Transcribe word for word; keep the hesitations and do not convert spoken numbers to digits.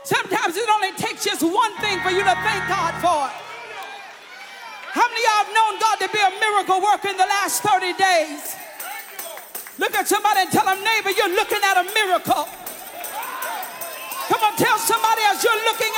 Sometimes it only takes just one thing for you to thank God for. How many of y'all have known God to be a miracle worker in the last thirty days? Look at somebody and tell them, neighbor, you're looking at a miracle. Come on, tell somebody else you're looking